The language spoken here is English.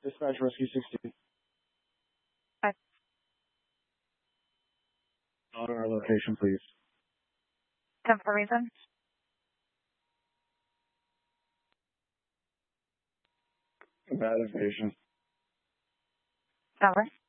Dispatch Rescue 16. Hi. Not our location, please. 10 for reason. Bad information. Over.